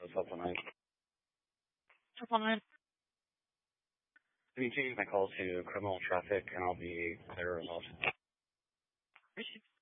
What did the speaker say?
Alpha 9. Triple nine. Can you change my call to criminal traffic and I'll be clear remote? Received.